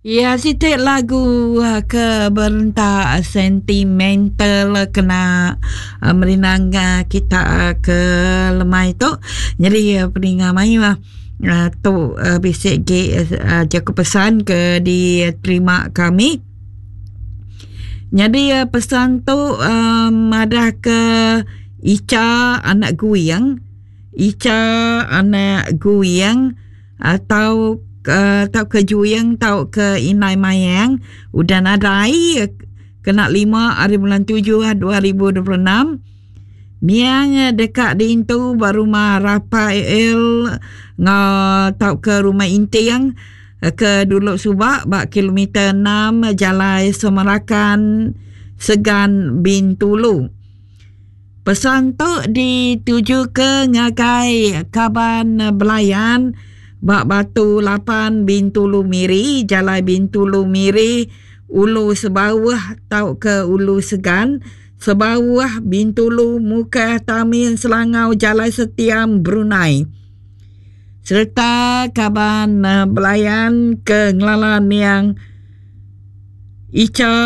Ya, sitik lagu keberentak sentimental kena merenang kita ke lemai tu. Jadi peningat mai tu bisik jaku pesan ke di terima kami. Jadi pesan tu ada ke Ica anak Guyang. Ica anak Guyang atau tau ke Juyang tau ke Inai Mayang udah nadai kena 5 hari bulan 7 2026 miang dekat dintu baru Rafael tau ke rumah Intiang ke Duluk Subak bak kilometer 6 Jalai Semerakan Segan Bintulu. Pesan tu dituju ke ngagai Kaban Belayan Bak Batu 8 Bintulu Miri, Jalai Bintulu Miri, Ulu Sebawah tau ke Ulu Segan, Sebawah Bintulu Muka Tamin Selangau Jalai Setiam Brunei. Serta Kaban Belayan ke Ngelalan yang Ica